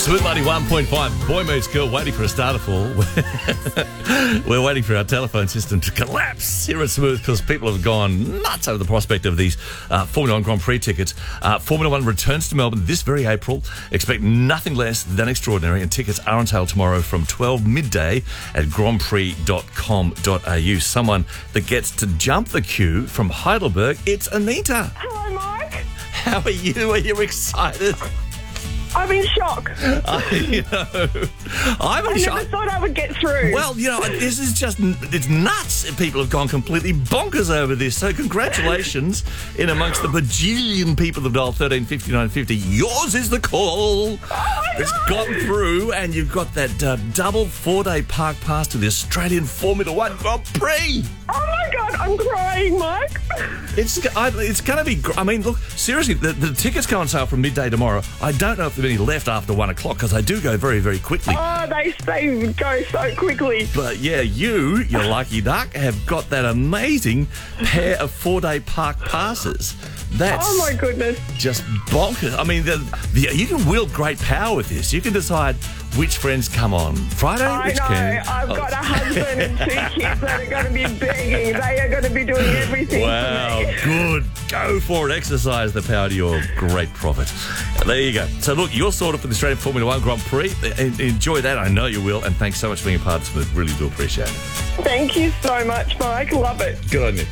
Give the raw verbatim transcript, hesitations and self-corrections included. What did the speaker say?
Smooth ninety-one point five. Boy meets girl waiting for a starter fall. We're waiting for our telephone system to collapse here at Smooth because people have gone nuts over the prospect of these uh, Formula One Grand Prix tickets. Uh, Formula One returns to Melbourne this very April. Expect nothing less than extraordinary, and tickets are on sale tomorrow from twelve midday at grand prix dot com dot a u. Someone that gets to jump the queue from Heidelberg, it's Anita. Hello, Mark. How are you? Are you excited? I'm in shock. Uh, you know, I'm in I shock. never thought I would get through. Well, you know, this is just, it's nuts. People have gone completely bonkers over this. So congratulations in amongst the bajillion people that dialed thirteen fifty-nine fifty. Yours is the call. Oh It's gone through, and you've got that uh, double four-day park pass to the Australian Formula One Grand Prix. Oh my God, I'm crying, Mark. It's I, it's going to be... gr- I mean, look, seriously, the, the tickets go on sale from midday tomorrow. I don't know if there are any left after one o'clock because they do go very, very quickly. Oh, they, they go so quickly. But yeah, you, you lucky duck, have got that amazing pair of four-day park passes. That's Oh my goodness. just bonkers. I mean, the, the, you can wield great power with this. You can decide which friends come on Friday, I which know. can. I've Oh. got a husband and two kids that are going to be begging. They are going to be doing everything Wow, for me. good. Go for it. Exercise the power to your great profit. There you go. So, look, you're sorted for the Australian Formula One Grand Prix. En- Enjoy that. I know you will. And thanks so much for being a part of Smooth. Really do appreciate it. Thank you so much, Mike. Love it. Good on you.